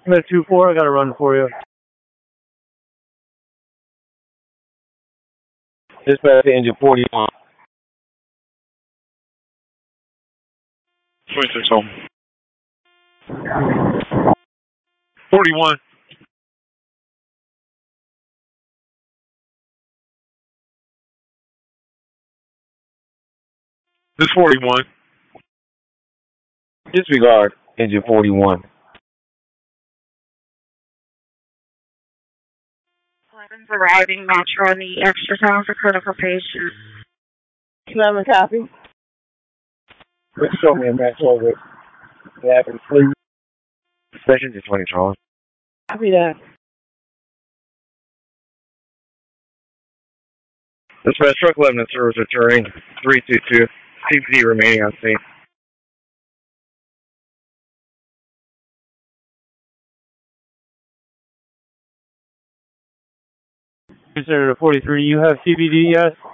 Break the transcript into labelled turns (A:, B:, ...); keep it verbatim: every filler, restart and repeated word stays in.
A: I'm at two four, I got a run for you.
B: Dispatch to engine forty-one.
C: twenty-six home. forty-one. This forty-one.
B: Disregard engine forty-one.
D: eleven's arriving Metro on the extra time for critical patient.
A: eleven copy. Just show me a Metro with the average fleet.
B: Session to twenty, Charles.
A: Copy that.
B: Dispatch truck eleven in service returning three two two. C P D remaining on scene.
A: Senator forty-three, you have C B D, yes?